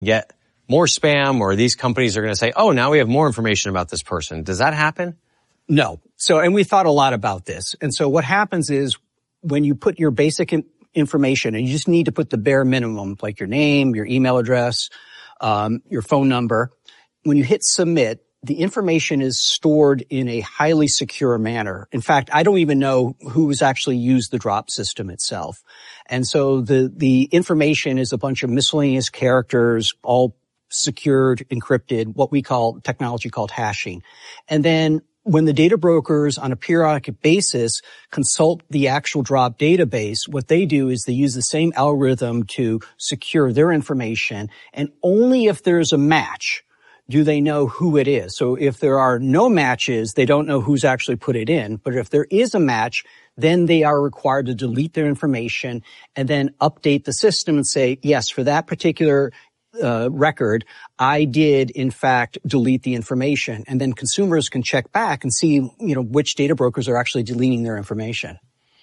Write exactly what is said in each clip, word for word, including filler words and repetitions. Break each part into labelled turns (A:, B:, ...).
A: get more spam, or these companies are going to say, oh, now we have more information about this person. Does that happen?
B: No. So, and we thought a lot about this. And so what happens is when you put your basic in- information, and you just need to put the bare minimum, like your name, your email address, um, your phone number, when you hit submit, the information is stored in a highly secure manner. In fact, I don't even know who's actually used the drop system itself. And so the, the information is a bunch of miscellaneous characters, all secured, encrypted, what we call technology called hashing. And then when the data brokers on a periodic basis consult the actual drop database, what they do is they use the same algorithm to secure their information. And only if there's a match do they know who it is. So if there are no matches, they don't know who's actually put it in. But if there is a match, then they are required to delete their information and then update the system and say, yes, for that particular uh, record, I did, in fact, delete the information. And then consumers can check back and see, you know, which data brokers are actually deleting their information.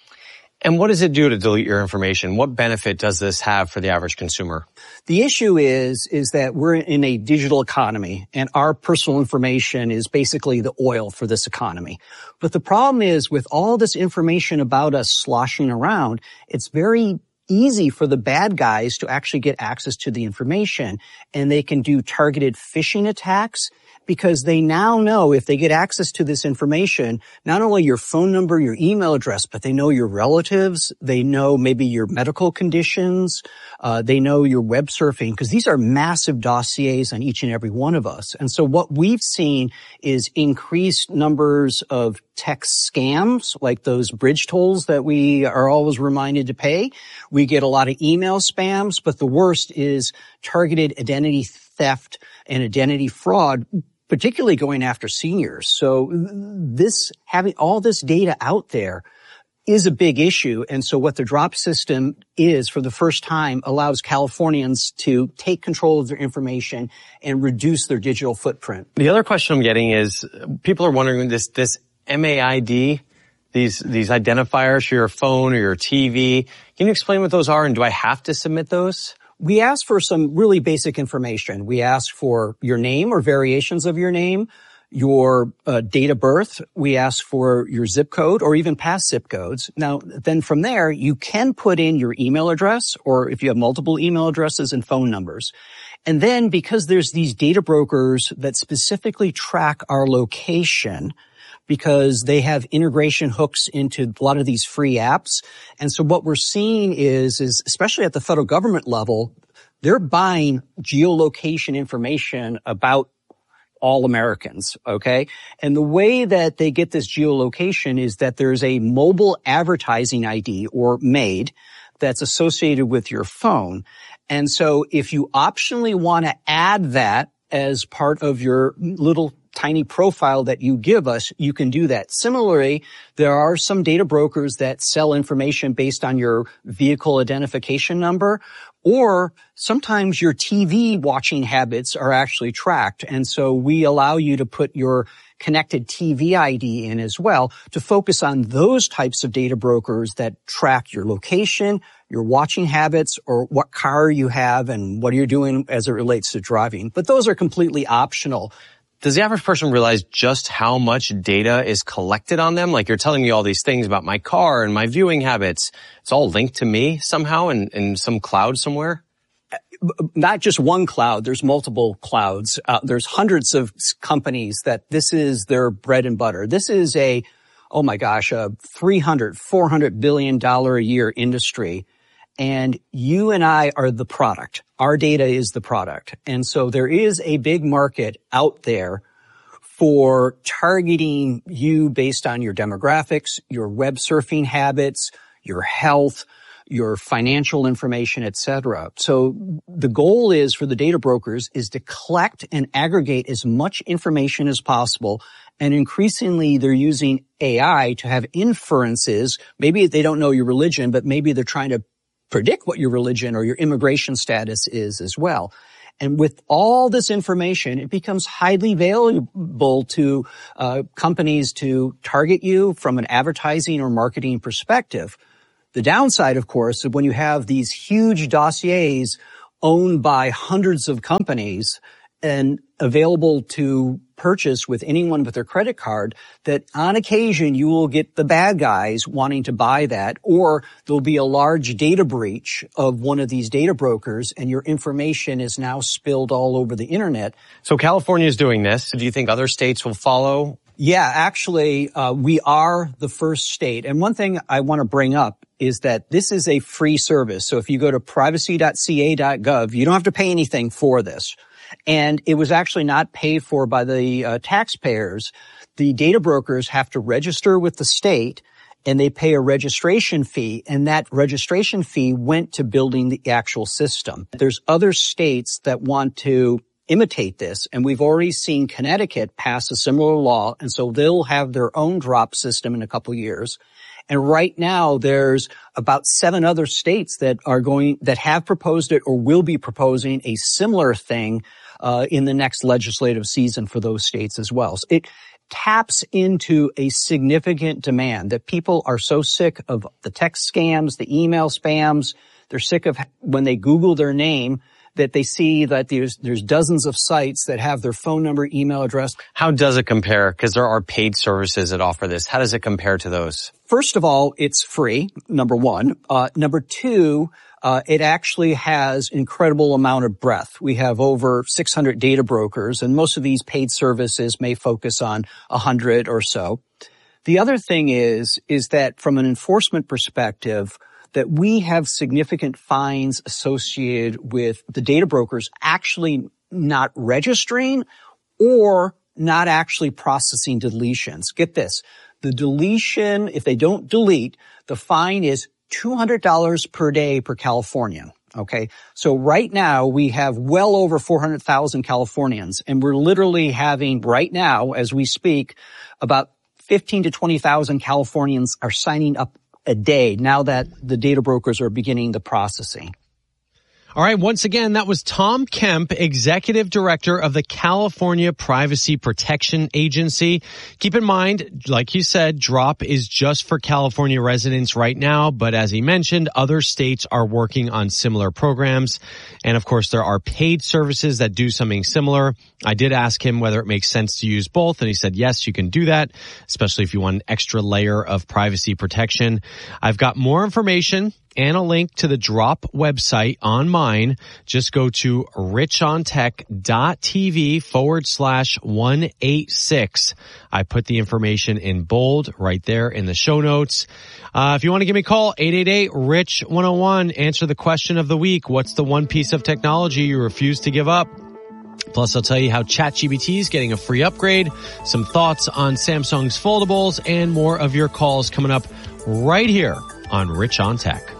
A: And what does it do to delete your information? What benefit does this have for the average consumer?
B: The issue is, is that we're in a digital economy, and our personal information is basically the oil for this economy. But the problem is, with all this information about us sloshing around, it's very easy for the bad guys to actually get access to the information, and they can do targeted phishing attacks because they now know if they get access to this information, not only your phone number, your email address, but they know your relatives, they know maybe your medical conditions, uh, they know your web surfing, because these are massive dossiers on each and every one of us. And so what we've seen is increased numbers of text scams, like those bridge tolls that we are always reminded to pay. We get a lot of email spams, but the worst is targeted identity theft and identity fraud, particularly going after seniors. So this, having all this data out there is a big issue. And so what the drop system is, for the first time, allows Californians to take control of their information and reduce their digital footprint.
A: The other question I'm getting is, people are wondering, this, this M A I D, these, these identifiers for your phone or your T V, can you explain what those are, and do I have to submit those?
B: We ask for some really basic information. We ask for your name or variations of your name, your uh, date of birth. We ask for your zip code or even past zip codes. Now, then from there, you can put in your email address, or if you have multiple email addresses, and phone numbers. And then, because there's these data brokers that specifically track our location, because they have integration hooks into a lot of these free apps. And so what we're seeing is, is especially at the federal government level, they're buying geolocation information about all Americans, okay? And the way that they get this geolocation is that there's a mobile advertising I D, or MAID, that's associated with your phone. And so if you optionally want to add that as part of your little tiny profile that you give us, you can do that. Similarly, there are some data brokers that sell information based on your vehicle identification number, or sometimes your T V watching habits are actually tracked. And so we allow you to put your connected T V I D in as well, to focus on those types of data brokers that track your location, your watching habits, or what car you have and what you're doing as it relates to driving. But those are completely optional.
A: Does the average person realize just how much data is collected on them? Like, you're telling me all these things about my car and my viewing habits. It's all linked to me somehow in, in some cloud somewhere?
B: Not just one cloud. There's multiple clouds. Uh, there's hundreds of companies that this is their bread and butter. This is a, oh my gosh, a three hundred, four hundred billion dollars a year industry. And you and I are the product. Our data is the product. And so there is a big market out there for targeting you based on your demographics, your web surfing habits, your health, your financial information, et cetera. So the goal is for the data brokers is to collect and aggregate as much information as possible. And increasingly, they're using A I to have inferences. Maybe they don't know your religion, but maybe they're trying to predict what your religion or your immigration status is as well. And with all this information, it becomes highly valuable to uh, companies to target you from an advertising or marketing perspective. The downside, of course, is when you have these huge dossiers owned by hundreds of companies and available to purchase with anyone with their credit card, that on occasion you will get the bad guys wanting to buy that, or there'll be a large data breach of one of these data brokers and your information is now spilled all over the internet.
A: So California is doing this. Do you think other states will follow?
B: Yeah, actually, uh, we are the first state. And one thing I want to bring up is that this is a free service. So if you go to privacy dot c a dot gov, you don't have to pay anything for this. And it was actually not paid for by the uh, taxpayers. The data brokers have to register with the state, and they pay a registration fee, and that registration fee went to building the actual system. There's other states that want to imitate this, and we've already seen Connecticut pass a similar law, and so they'll have their own drop system in a couple of years. And right now, there's about seven other states that are going, that have proposed it or will be proposing a similar thing uh, in the next legislative season for those states as well. So it taps into a significant demand that people are so sick of the text scams, the email spams. They're sick of when they Google their name that they see that there's there's dozens of sites that have their phone number, email address.
A: How does it compare? Because there are paid services that offer this. How does it compare to those?
B: First of all, it's free, number one. Uh, number two, uh, it actually has incredible amount of breadth. We have over six hundred data brokers, and most of these paid services may focus on one hundred or so. The other thing is, is that from an enforcement perspective, that we have significant fines associated with the data brokers actually not registering or not actually processing deletions. Get this. The deletion, if they don't delete, the fine is two hundred dollars per day per Californian. Okay. So right now we have well over four hundred thousand Californians, and we're literally having right now, as we speak, about fifteen to twenty thousand Californians are signing up a day now that the data brokers are beginning the processing.
C: All right. Once again, that was Tom Kemp, Executive Director of the California Privacy Protection Agency. Keep in mind, like you said, Drop is just for California residents right now. But as he mentioned, other states are working on similar programs. And of course, there are paid services that do something similar. I did ask him whether it makes sense to use both. And he said, yes, you can do that, especially if you want an extra layer of privacy protection. I've got more information and a link to the Drop website on mine. Just go to richontech.tv forward slash 186. I put the information in bold right there in the show notes. Uh, if you want to give me a call, eight eight eight, R I C H one oh one. Answer the question of the week. What's the one piece of technology you refuse to give up? Plus, I'll tell you how ChatGPT is getting a free upgrade, some thoughts on Samsung's foldables, and more of your calls coming up right here on Rich on Tech.